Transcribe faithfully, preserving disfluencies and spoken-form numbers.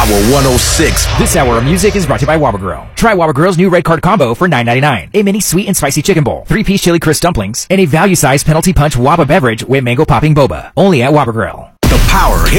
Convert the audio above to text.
Power one oh six. This hour of music is brought to you by Whopper Grill. Try Whopper Grill's new red card combo for nine ninety-nine. A mini sweet and spicy chicken bowl, three-piece chili crisp dumplings, and a value-sized penalty punch Whopper beverage with mango popping boba. Only at Whopper Grill. The Power Hit